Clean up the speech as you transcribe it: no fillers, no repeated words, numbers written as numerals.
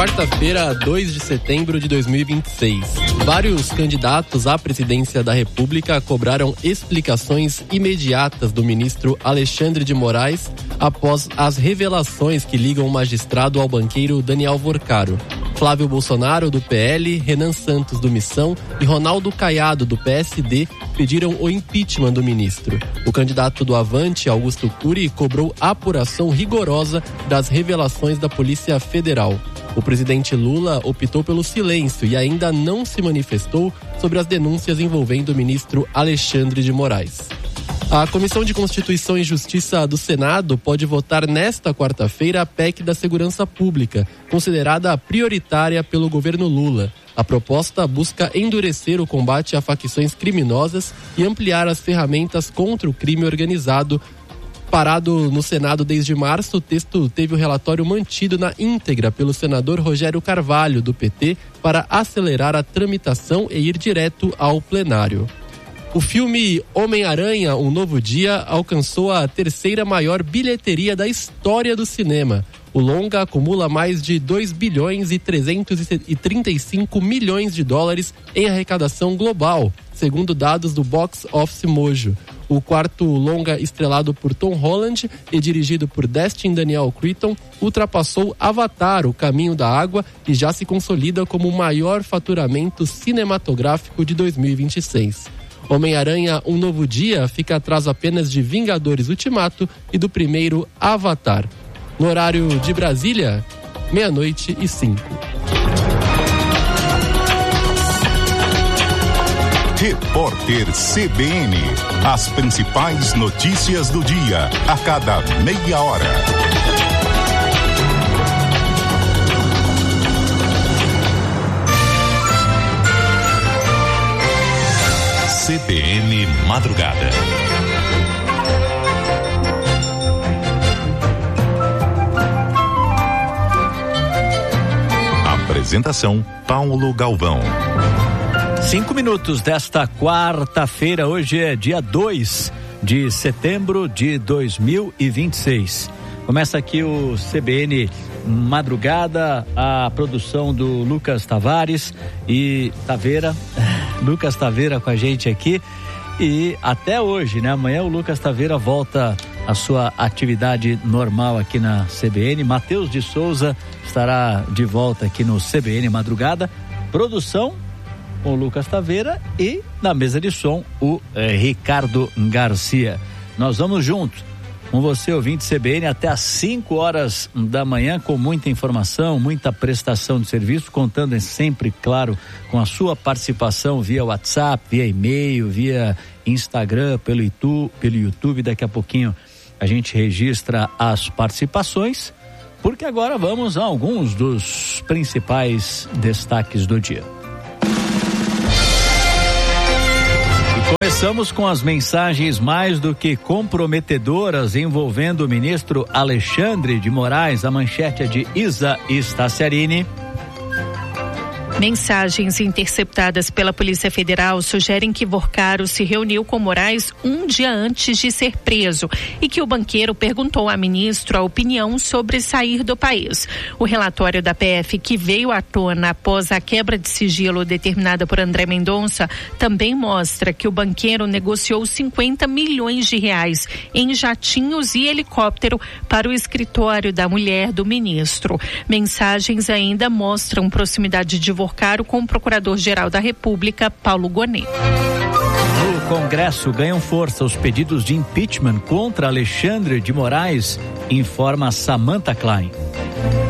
Quarta-feira, 2 de setembro de 2026. Vários candidatos à presidência da República cobraram explicações imediatas do ministro Alexandre de Moraes após as revelações que ligam o magistrado ao banqueiro Daniel Vorcaro. Flávio Bolsonaro, do PL, Renan Santos, do Missão e Ronaldo Caiado, do PSD, pediram o impeachment do ministro. O candidato do Avante, Augusto Cury, cobrou apuração rigorosa das revelações da Polícia Federal. O presidente Lula optou pelo silêncio e ainda não se manifestou sobre as denúncias envolvendo o ministro Alexandre de Moraes. A Comissão de Constituição e Justiça do Senado pode votar nesta quarta-feira a PEC da Segurança Pública, considerada prioritária pelo governo Lula. A proposta busca endurecer o combate a facções criminosas e ampliar as ferramentas contra o crime organizado. Parado no Senado desde março, o texto teve o relatório mantido na íntegra pelo senador Rogério Carvalho, do PT, para acelerar a tramitação e ir direto ao plenário. O filme Homem-Aranha, Um Novo Dia, alcançou a terceira maior bilheteria da história do cinema. O longa acumula mais de 2 bilhões e 335 milhões de dólares em arrecadação global, segundo dados do Box Office Mojo. O quarto longa, estrelado por Tom Holland e dirigido por Destin Daniel Cretton, ultrapassou Avatar, O Caminho da Água, e já se consolida como o maior faturamento cinematográfico de 2026. Homem-Aranha, Um Novo Dia fica atrás apenas de Vingadores Ultimato e do primeiro Avatar. No horário de Brasília, 00:05. Repórter CBN. As principais notícias do dia, a cada meia hora. CBN Madrugada. Apresentação: Paulo Galvão. 5 minutos desta quarta-feira, hoje é dia 2 de setembro de 2026. Começa aqui o CBN Madrugada, a produção do Lucas Tavares e Taveira. Lucas Taveira com a gente aqui e até hoje, né? Amanhã o Lucas Taveira volta à sua atividade normal aqui na CBN. Matheus de Souza estará de volta aqui no CBN Madrugada. Produção com o Lucas Taveira e na mesa de som o Ricardo Garcia. Nós vamos juntos com você, ouvinte CBN, até às 5 horas da manhã, com muita informação, muita prestação de serviço, contando sempre, claro, com a sua participação via WhatsApp, via e-mail, via Instagram, pelo YouTube. Daqui a pouquinho a gente registra as participações, porque agora vamos a alguns dos principais destaques do dia. Começamos com as mensagens mais do que comprometedoras envolvendo o ministro Alexandre de Moraes. A manchete é de Isa Staciarini. Mensagens interceptadas pela Polícia Federal sugerem que Vorcaro se reuniu com Moraes um dia antes de ser preso e que o banqueiro perguntou ao ministro a opinião sobre sair do país. O relatório da PF, que veio à tona após a quebra de sigilo determinada por André Mendonça, também mostra que o banqueiro negociou 50 milhões de reais em jatinhos e helicóptero para o escritório da mulher do ministro. Mensagens ainda mostram proximidade de Vorcaro com o Procurador-Geral da República, Paulo Gonet. No Congresso ganham força os pedidos de impeachment contra Alexandre de Moraes, informa Samantha Klein.